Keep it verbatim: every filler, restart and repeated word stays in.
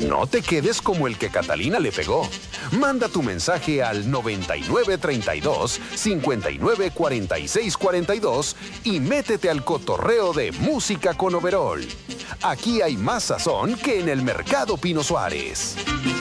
No te quedes como el que Catalina le pegó. Manda tu mensaje al noventa y nueve treinta y dos, cincuenta y nueve cuarenta y seis cuarenta y dos y métete al cotorreo de Música con Overol. Aquí hay más sazón que en el Mercado Pino Suárez.